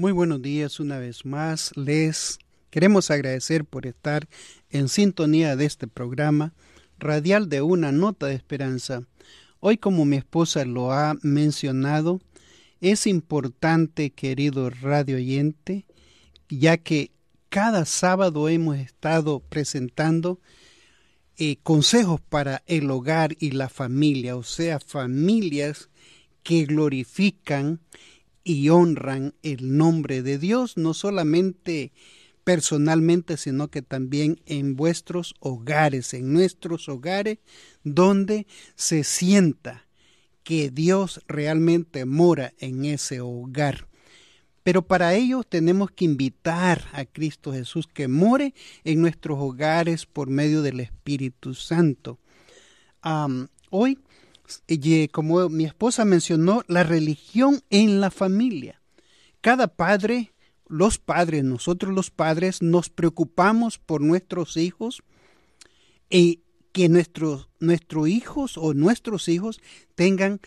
Muy buenos días una vez más. Les queremos agradecer por estar en sintonía de este programa radial de Una Nota de Esperanza. Hoy, como mi esposa lo ha mencionado, es importante, querido radio oyente, ya que cada sábado hemos estado presentando consejos para el hogar y la familia, o sea, familias que glorifican y honran el nombre de Dios, no solamente personalmente, sino que también en vuestros hogares, en nuestros hogares, donde se sienta que Dios realmente mora en ese hogar. Pero para ello tenemos que invitar a Cristo Jesús que more en nuestros hogares por medio del Espíritu Santo. Hoy, como mi esposa mencionó, la religión en la familia. Cada padre, nosotros los padres, nos preocupamos por nuestros hijos y que nuestros hijos o nuestros hijos tengan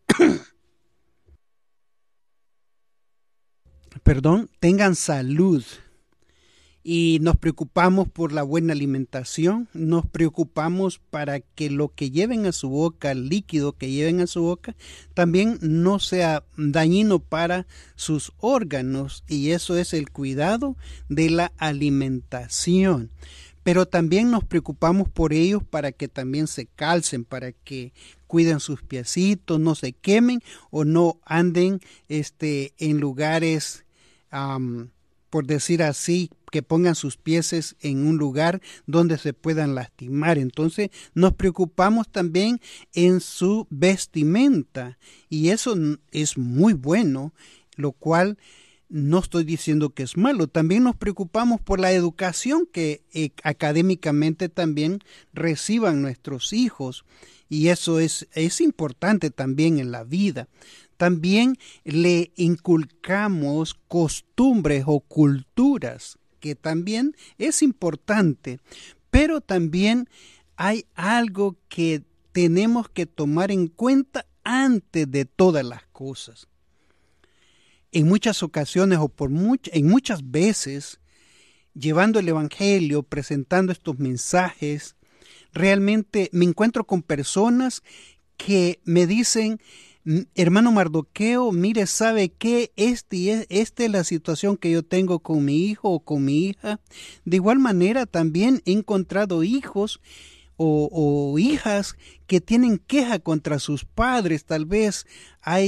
tengan salud. Y nos preocupamos por la buena alimentación, nos preocupamos para que lo que lleven a su boca, el líquido que lleven a su boca, también no sea dañino para sus órganos, y eso es el cuidado de la alimentación. Pero también nos preocupamos por ellos para que también se calcen, para que cuiden sus piecitos, no se quemen o no anden en lugares, por decir así, que pongan sus pies en un lugar donde se puedan lastimar. Entonces nos preocupamos también en su vestimenta, y eso es muy bueno, lo cual no estoy diciendo que es malo. También nos preocupamos por la educación que académicamente también reciban nuestros hijos, y eso es importante también en la vida. También le inculcamos costumbres o culturas, que también es importante, pero también hay algo que tenemos que tomar en cuenta antes de todas las cosas. En muchas ocasiones en muchas veces, llevando el Evangelio, presentando estos mensajes, realmente me encuentro con personas que me dicen: hermano Mardoqueo, mire, ¿sabe qué? Esta es la situación que yo tengo con mi hijo o con mi hija. De igual manera, también he encontrado hijos o hijas que tienen queja contra sus padres. Tal vez hay